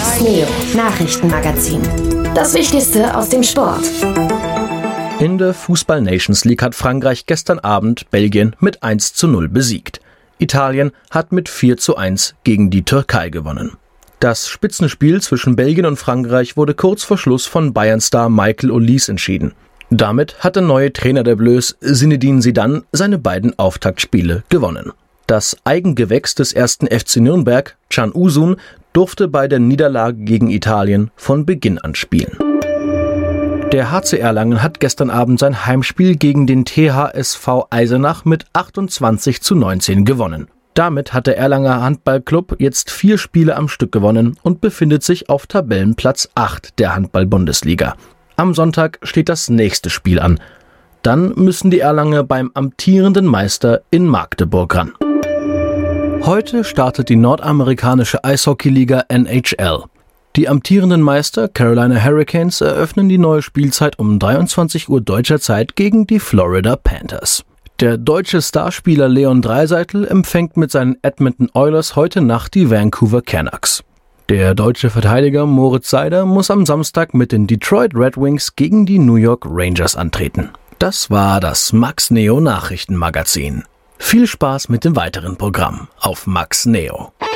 Max Neo Nachrichtenmagazin. Das Wichtigste aus dem Sport. In der Fußball-Nations League hat Frankreich gestern Abend Belgien mit 1:0 besiegt. Italien hat mit 4:1 gegen die Türkei gewonnen. Das Spitzenspiel zwischen Belgien und Frankreich wurde kurz vor Schluss von Bayern-Star Michael Olise entschieden. Damit hat der neue Trainer der Bleus, Zinedine Zidane, seine beiden Auftaktspiele gewonnen. Das Eigengewächs des 1. FC Nürnberg, Can Uzun, durfte bei der Niederlage gegen Italien von Beginn an spielen. Der HC Erlangen hat gestern Abend sein Heimspiel gegen den THSV Eisenach mit 28:19 gewonnen. Damit hat der Erlanger Handballclub jetzt 4 Spiele am Stück gewonnen und befindet sich auf Tabellenplatz 8 der Handball-Bundesliga. Am Sonntag steht das nächste Spiel an. Dann müssen die Erlanger beim amtierenden Meister in Magdeburg ran. Heute startet die nordamerikanische Eishockeyliga NHL. Die amtierenden Meister Carolina Hurricanes eröffnen die neue Spielzeit um 23 Uhr deutscher Zeit gegen die Florida Panthers. Der deutsche Starspieler Leon Draisaitl empfängt mit seinen Edmonton Oilers heute Nacht die Vancouver Canucks. Der deutsche Verteidiger Moritz Seider muss am Samstag mit den Detroit Red Wings gegen die New York Rangers antreten. Das war das Max Neo Nachrichtenmagazin. Viel Spaß mit dem weiteren Programm auf Max Neo.